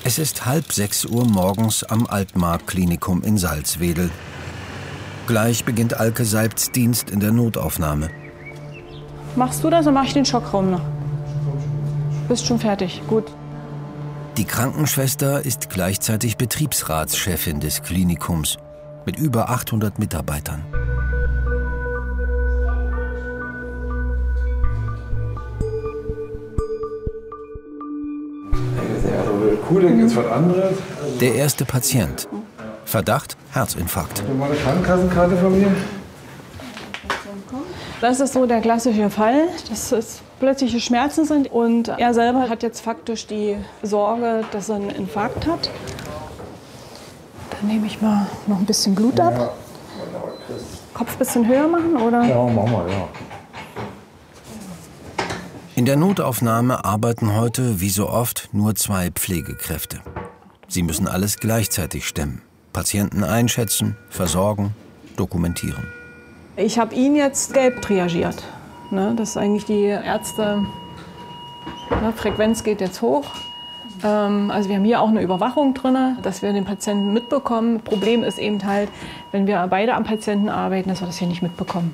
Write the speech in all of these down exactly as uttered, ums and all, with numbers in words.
Es ist halb sechs Uhr morgens am Altmark-Klinikum in Salzwedel. Gleich beginnt Alke Seibts Dienst in der Notaufnahme. Machst du das oder mach ich den Schockraum noch? Bist schon fertig, gut. Die Krankenschwester ist gleichzeitig Betriebsratschefin des Klinikums mit über achthundert Mitarbeitern. Cooling ist was anderes. Der erste Patient. Verdacht Herzinfarkt. Hast du mal eine Krankenkassenkarte von mir? Das ist so der klassische Fall, dass es plötzliche Schmerzen sind und er selber hat jetzt faktisch die Sorge, dass er einen Infarkt hat. Dann nehme ich mal noch ein bisschen Blut ab. Ja. Kopf ein bisschen höher machen, oder? Ja, machen wir, ja. In der Notaufnahme arbeiten heute, wie so oft, nur zwei Pflegekräfte. Sie müssen alles gleichzeitig stemmen. Patienten einschätzen, versorgen, dokumentieren. Ich habe ihn jetzt gelb triagiert. Ne, das ist eigentlich die Ärzte, ne, Frequenz geht jetzt hoch. Ähm, also wir haben hier auch eine Überwachung drin, dass wir den Patienten mitbekommen. Problem ist eben halt, wenn wir beide am Patienten arbeiten, dass wir das hier nicht mitbekommen.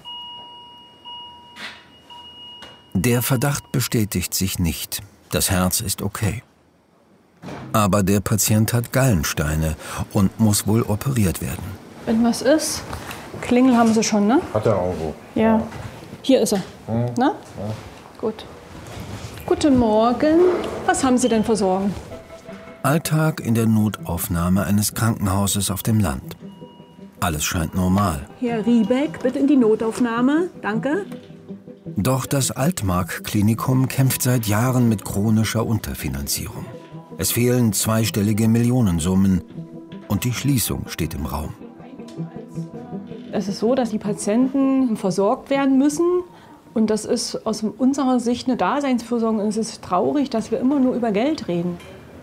Der Verdacht bestätigt sich nicht. Das Herz ist okay. Aber der Patient hat Gallensteine und muss wohl operiert werden. Wenn was ist, Klingel haben Sie schon, ne? Hat er auch so. Ja. Ja. Hier ist er. Hm. Na? Ja. Gut. Guten Morgen. Was haben Sie denn für Sorgen? Alltag in der Notaufnahme eines Krankenhauses auf dem Land. Alles scheint normal. Herr Riebeck, bitte in die Notaufnahme. Danke. Doch das Altmark-Klinikum kämpft seit Jahren mit chronischer Unterfinanzierung. Es fehlen zweistellige Millionensummen und die Schließung steht im Raum. Es ist so, dass die Patienten versorgt werden müssen. Und das ist aus unserer Sicht eine Daseinsfürsorge. Und es ist traurig, dass wir immer nur über Geld reden.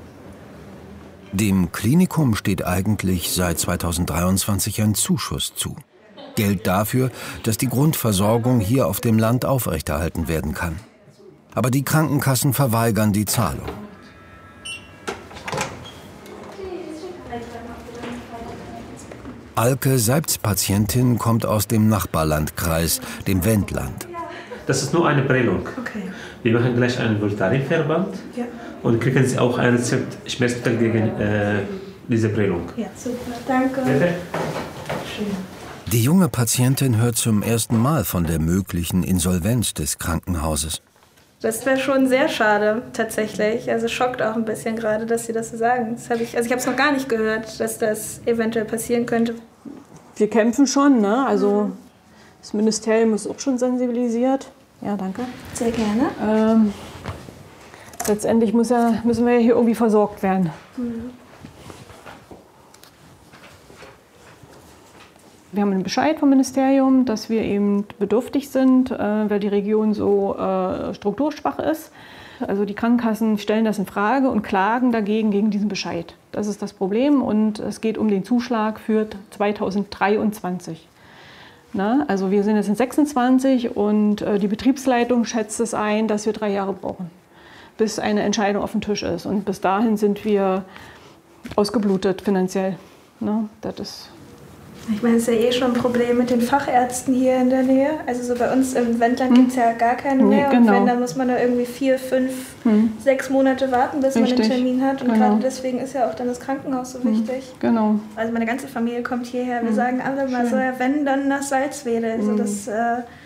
Dem Klinikum steht eigentlich seit zweitausenddreiundzwanzig ein Zuschuss zu. Geld dafür, dass die Grundversorgung hier auf dem Land aufrechterhalten werden kann. Aber die Krankenkassen verweigern die Zahlung. Alke Seibts Patientin kommt aus dem Nachbarlandkreis, dem Wendland. Das ist nur eine Prellung. Okay. Wir machen gleich einen Voltaren-Verband Ja. und kriegen Sie auch ein Rezept Schmerzmittel gegen äh, diese Prellung. Ja, super. Danke. Bitte? Schön. Die junge Patientin hört zum ersten Mal von der möglichen Insolvenz des Krankenhauses. Das wäre schon sehr schade, tatsächlich. Also schockt auch ein bisschen gerade, dass Sie das so sagen. Das hab ich, also ich habe es noch gar nicht gehört, dass das eventuell passieren könnte. Wir kämpfen schon, ne? Also das Ministerium ist auch schon sensibilisiert. Ja, danke. Sehr gerne. Ähm, letztendlich muss ja, müssen wir ja hier irgendwie versorgt werden. Mhm. Wir haben einen Bescheid vom Ministerium, dass wir eben bedürftig sind, äh, weil die Region so äh, strukturschwach ist. Also die Krankenkassen stellen das in Frage und klagen dagegen gegen diesen Bescheid. Das ist das Problem und es geht um den Zuschlag für zweitausenddreiundzwanzig. Na, also wir sind jetzt in sechsundzwanzig und äh, die Betriebsleitung schätzt es ein, dass wir drei Jahre brauchen, bis eine Entscheidung auf dem Tisch ist. Und bis dahin sind wir ausgeblutet finanziell. Na, das ist Ich meine, es ist ja eh schon ein Problem mit den Fachärzten hier in der Nähe. Also so bei uns im Wendland gibt es ja gar keine Nee, mehr. genau. Und wenn, dann muss man da irgendwie vier, fünf, Hm. sechs Monate warten, bis Richtig. man einen Termin hat. Und Genau. gerade deswegen ist ja auch dann das Krankenhaus so wichtig. genau. Also meine ganze Familie kommt hierher. Wir Hm. sagen alle mal Schön. so, ja, wenn, dann nach Salzwedel. Also Hm. das äh,